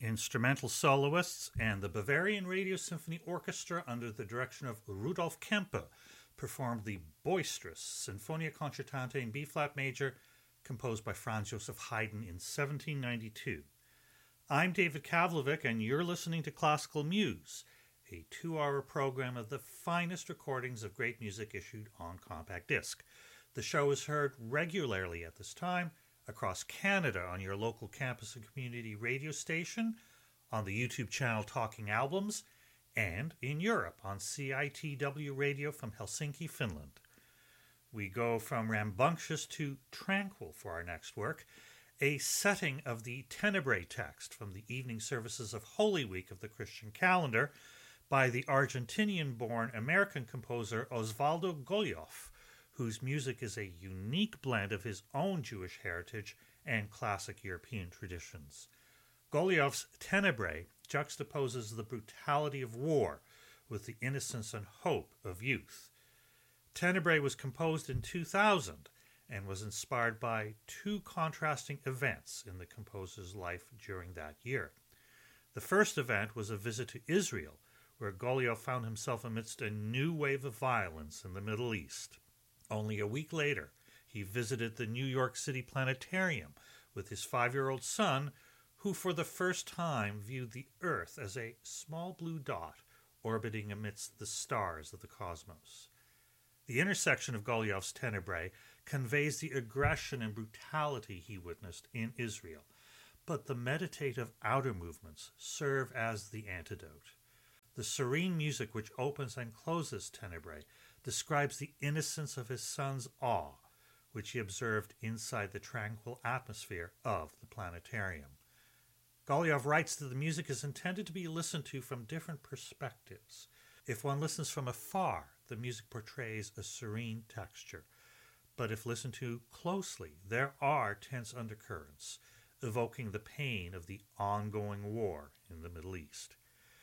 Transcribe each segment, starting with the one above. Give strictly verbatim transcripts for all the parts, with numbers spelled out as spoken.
instrumental soloists, and the Bavarian Radio Symphony Orchestra under the direction of Rudolf Kempe performed the boisterous Sinfonia Concertante in B-flat major composed by Franz Joseph Haydn in seventeen ninety-two. I'm David Kavlovic, and you're listening to Classical Muse, a two-hour program of the finest recordings of great music issued on compact disc. The show is heard regularly at this time across Canada on your local campus and community radio station, on the YouTube channel Talking Albums, and in Europe on C I T W Radio from Helsinki, Finland. We go from rambunctious to tranquil for our next work, a setting of the Tenebrae text from the evening services of Holy Week of the Christian calendar by the Argentinian-born American composer Osvaldo Golijov, whose music is a unique blend of his own Jewish heritage and classic European traditions. Golijov's Tenebrae juxtaposes the brutality of war with the innocence and hope of youth. Tenebrae was composed in two thousand and was inspired by two contrasting events in the composer's life during that year. The first event was a visit to Israel, where Golijov found himself amidst a new wave of violence in the Middle East. Only a week later, he visited the New York City Planetarium with his five-year-old son, who for the first time viewed the Earth as a small blue dot orbiting amidst the stars of the cosmos. The intersection of Golijov's Tenebrae conveys the aggression and brutality he witnessed in Israel, but the meditative outer movements serve as the antidote. The serene music which opens and closes Tenebrae describes the innocence of his son's awe, which he observed inside the tranquil atmosphere of the planetarium. Golijov writes that the music is intended to be listened to from different perspectives. If one listens from afar, the music portrays a serene texture. But if listened to closely, there are tense undercurrents, evoking the pain of the ongoing war in the Middle East.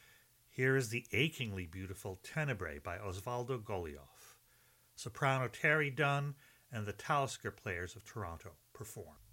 Here is the achingly beautiful Tenebrae by Osvaldo Golijov. Soprano Terry Dunn and the Talisker Players of Toronto perform.